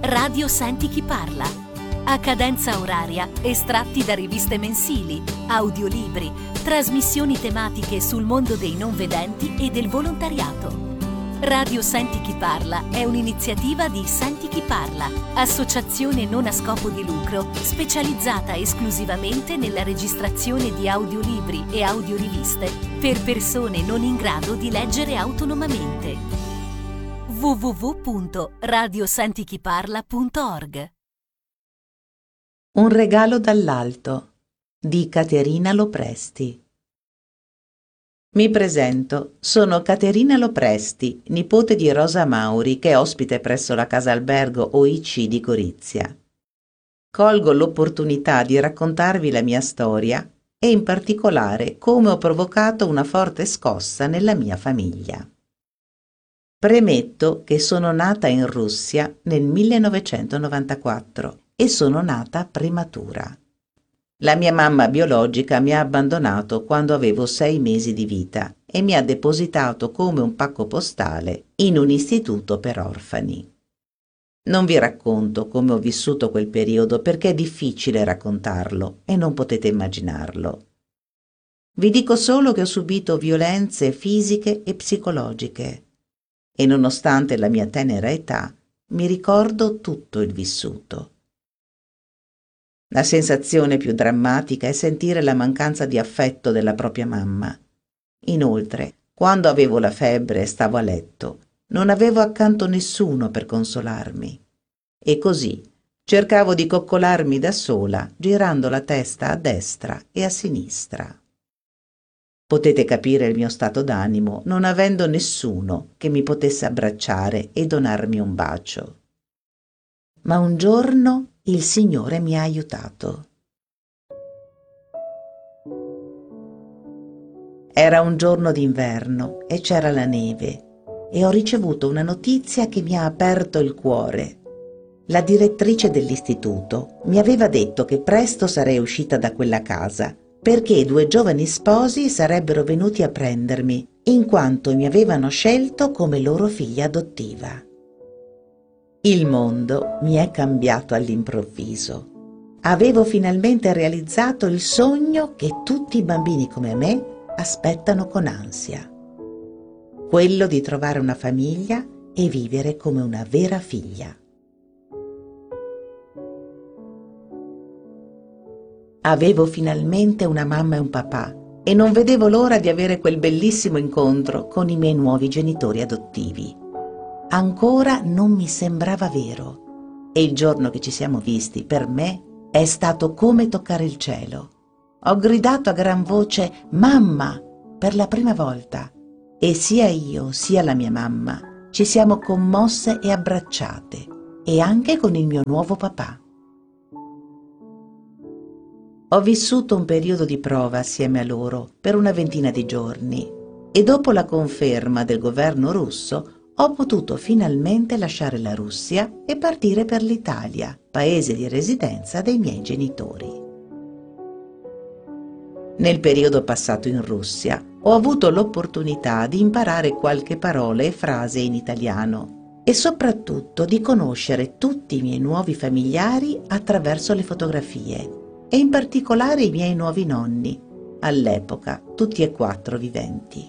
Radio Senti chi parla. A cadenza oraria, estratti da riviste mensili, audiolibri, trasmissioni tematiche sul mondo dei non vedenti e del volontariato. Radio Senti chi parla è un'iniziativa di Senti chi parla, associazione non a scopo di lucro specializzata esclusivamente nella registrazione di audiolibri e audioriviste per persone non in grado di leggere autonomamente. www.radiosentichiparla.org. Un regalo dall'alto di Caterina Lopresti. Mi presento, sono Caterina Lopresti, nipote di Rosa Mauri, che è ospite presso la casa albergo OIC di Gorizia. Colgo l'opportunità di raccontarvi la mia storia e in particolare come ho provocato una forte scossa nella mia famiglia. Premetto che sono nata in Russia nel 1994 e sono nata prematura. La mia mamma biologica mi ha abbandonato quando avevo 6 mesi di vita e mi ha depositato come un pacco postale in un istituto per orfani. Non vi racconto come ho vissuto quel periodo perché è difficile raccontarlo e non potete immaginarlo. Vi dico solo che ho subito violenze fisiche e psicologiche e nonostante la mia tenera età mi ricordo tutto il vissuto. La sensazione più drammatica è sentire la mancanza di affetto della propria mamma. Inoltre, quando avevo la febbre e stavo a letto, non avevo accanto nessuno per consolarmi. E così cercavo di coccolarmi da sola, girando la testa a destra e a sinistra. Potete capire il mio stato d'animo non avendo nessuno che mi potesse abbracciare e donarmi un bacio. Ma un giorno il Signore mi ha aiutato. Era un giorno d'inverno e c'era la neve e ho ricevuto una notizia che mi ha aperto il cuore. La direttrice dell'istituto mi aveva detto che presto sarei uscita da quella casa perché 2 giovani sposi sarebbero venuti a prendermi in quanto mi avevano scelto come loro figlia adottiva. Il mondo mi è cambiato all'improvviso. Avevo finalmente realizzato il sogno che tutti i bambini come me aspettano con ansia. Quello di trovare una famiglia e vivere come una vera figlia. Avevo finalmente una mamma e un papà e non vedevo l'ora di avere quel bellissimo incontro con i miei nuovi genitori adottivi. Ancora non mi sembrava vero e il giorno che ci siamo visti per me è stato come toccare il cielo. Ho gridato a gran voce «Mamma!» per la prima volta e sia io sia la mia mamma ci siamo commosse e abbracciate e anche con il mio nuovo papà. Ho vissuto un periodo di prova assieme a loro per una ventina di giorni e dopo la conferma del governo russo ho potuto finalmente lasciare la Russia e partire per l'Italia, paese di residenza dei miei genitori. Nel periodo passato in Russia ho avuto l'opportunità di imparare qualche parola e frase in italiano e soprattutto di conoscere tutti i miei nuovi familiari attraverso le fotografie e in particolare i miei nuovi nonni, all'epoca tutti e 4 viventi.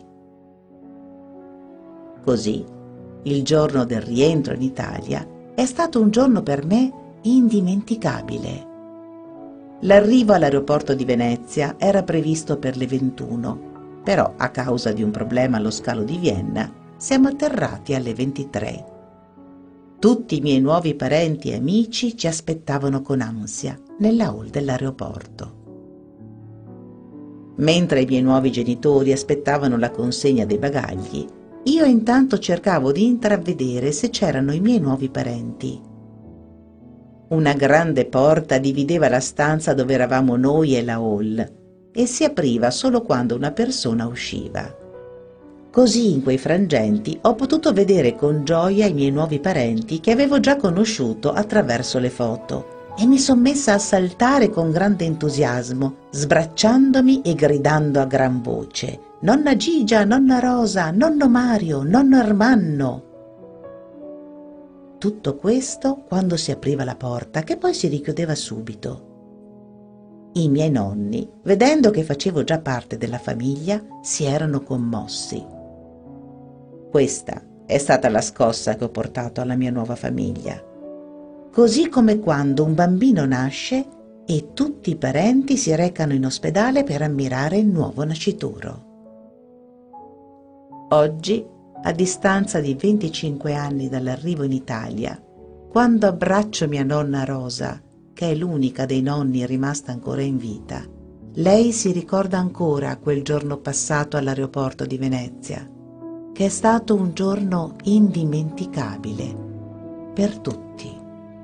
Così, il giorno del rientro in Italia è stato un giorno per me indimenticabile. L'arrivo all'aeroporto di Venezia era previsto per le 21, però a causa di un problema allo scalo di Vienna siamo atterrati alle 23. Tutti i miei nuovi parenti e amici ci aspettavano con ansia nella hall dell'aeroporto. Mentre i miei nuovi genitori aspettavano la consegna dei bagagli, io intanto cercavo di intravedere se c'erano i miei nuovi parenti. Una grande porta divideva la stanza dove eravamo noi e la hall e si apriva solo quando una persona usciva. Così in quei frangenti ho potuto vedere con gioia i miei nuovi parenti che avevo già conosciuto attraverso le foto e mi son messa a saltare con grande entusiasmo, sbracciandomi e gridando a gran voce «Nonna Gigia, nonna Rosa, nonno Mario, nonno Ermanno!». tutto questo quando si apriva la porta, che poi si richiudeva subito. I miei nonni, vedendo che facevo già parte della famiglia, si erano commossi. Questa è stata la scossa che ho portato alla mia nuova famiglia. Così come quando un bambino nasce e tutti i parenti si recano in ospedale per ammirare il nuovo nascituro. Oggi, a distanza di 25 anni dall'arrivo in Italia, quando abbraccio mia nonna Rosa, che è l'unica dei nonni rimasta ancora in vita, lei si ricorda ancora quel giorno passato all'aeroporto di Venezia, che è stato un giorno indimenticabile per tutti.